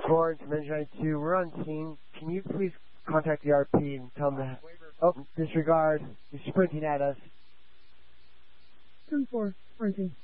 Torrance, Men's 92, we're on scene. Can you please contact the RP and tell them to... Oh, disregard. He's sprinting at us. 10-4, sprinting.